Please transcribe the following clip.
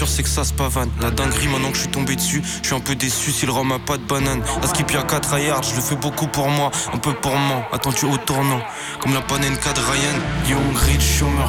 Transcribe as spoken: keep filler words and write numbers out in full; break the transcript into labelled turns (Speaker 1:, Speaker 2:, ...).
Speaker 1: c'est que ça se pavane. La dinguerie maintenant que je suis tombé dessus, je suis un peu déçu si le rhum a pas de banane. À skip y'a quatre yards, je le fais beaucoup pour moi, un peu pour moi. Attendu au tournant, comme la panenka de Ryan. Young, rich, chômeur,